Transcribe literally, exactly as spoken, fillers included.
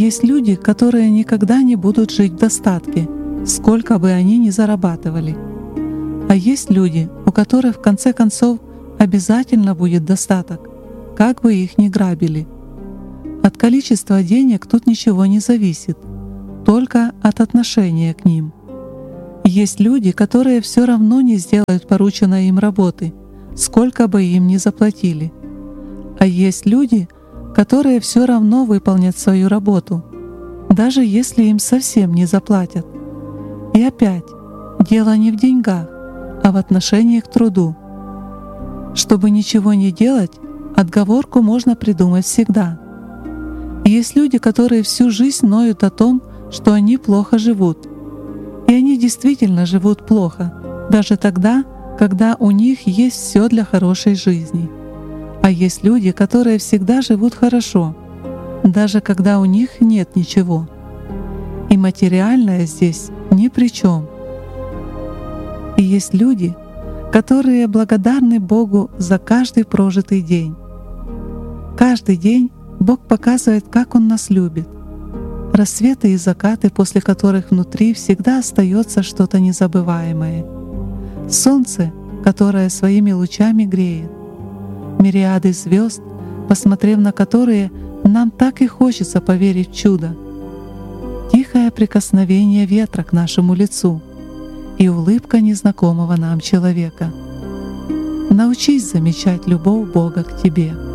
Есть люди, которые никогда не будут жить в достатке, сколько бы они ни зарабатывали. А есть люди, у которых в конце концов обязательно будет достаток, как бы их ни грабили. От количества денег тут ничего не зависит, только от отношения к ним. Есть люди, которые все равно не сделают порученной им работы, сколько бы им ни заплатили. А есть люди, которые все равно выполнят свою работу, даже если им совсем не заплатят. И опять, дело не в деньгах, а в отношении к труду. Чтобы ничего не делать, отговорку можно придумать всегда. И есть люди, которые всю жизнь ноют о том, что они плохо живут. И они действительно живут плохо, даже тогда, когда у них есть все для хорошей жизни. А есть люди, которые всегда живут хорошо, даже когда у них нет ничего. И материальное здесь ни при чем. И есть люди, которые благодарны Богу за каждый прожитый день. Каждый день Бог показывает, как Он нас любит. Рассветы и закаты, после которых внутри всегда остается что-то незабываемое. Солнце, которое своими лучами греет. Мириады звезд, посмотрев на которые, нам так и хочется поверить в чудо. Тихое прикосновение ветра к нашему лицу и улыбка незнакомого нам человека. Научись замечать любовь Бога к тебе.